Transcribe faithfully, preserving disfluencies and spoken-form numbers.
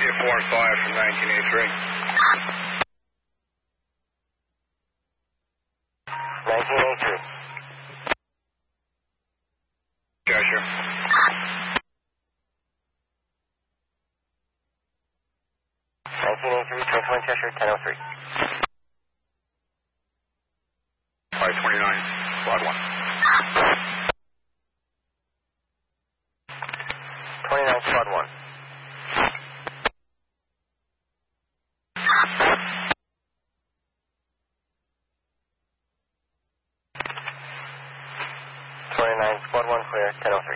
Garcia four and five from nineteen eighty-three. nineteen eighty-three. Cheshire. nineteen eighty-three, twenty-one Cheshire, ten oh three. five twenty-nine, squad one. twenty-nine, squad one. twenty-nine, squad one clear, ten oh three.